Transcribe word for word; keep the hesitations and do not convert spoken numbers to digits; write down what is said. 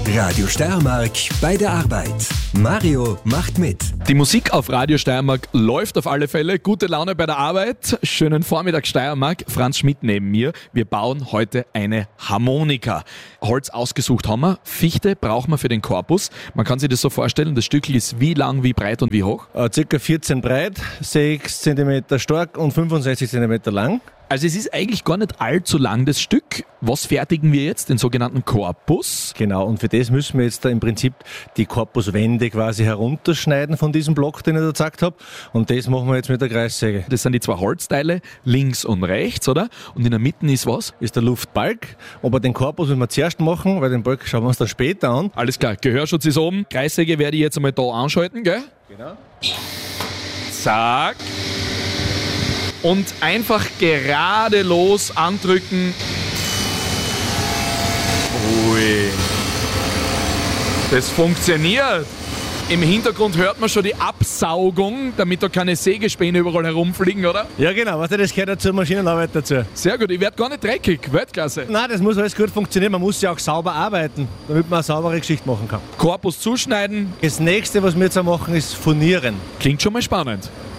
Radio Steiermark bei der Arbeit. Mario macht mit. Die Musik auf Radio Steiermark läuft auf alle Fälle. Gute Laune bei der Arbeit. Schönen Vormittag Steiermark. Franz Schmidt neben mir. Wir bauen heute eine Harmonika. Holz ausgesucht haben wir. Fichte brauchen wir für den Korpus. Man kann sich das so vorstellen, das Stück ist wie lang, wie breit und wie hoch? Äh, circa vierzehn breit, sechs Zentimeter stark und fünfundsechzig Zentimeter lang. Also es ist eigentlich gar nicht allzu lang, das Stück. Was fertigen wir jetzt? Den sogenannten Korpus. Genau, und für das müssen wir jetzt da im Prinzip die Korpuswände quasi herunterschneiden von diesem Block, den ich da gezeigt habe. Und das machen wir jetzt mit der Kreissäge. Das sind die zwei Holzteile, links und rechts, oder? Und in der Mitte ist was? Ist der Luftbalg. Aber den Korpus müssen wir zuerst machen, weil den Balk schauen wir uns dann später an. Alles klar, Gehörschutz ist oben. Kreissäge werde ich jetzt einmal da anschalten, gell? Genau. Zack. Und einfach gerade los andrücken. Ui. Das funktioniert. Im Hintergrund hört man schon die Absaugung, damit da keine Sägespäne überall herumfliegen, oder? Ja genau, was das gehört dazu, Maschinenarbeit dazu. Sehr gut, ich werde gar nicht dreckig. Weltklasse. Nein, das muss alles gut funktionieren, man muss ja auch sauber arbeiten, damit man eine saubere Geschichte machen kann. Korpus zuschneiden. Das nächste, was wir jetzt machen, ist furnieren. Klingt schon mal spannend.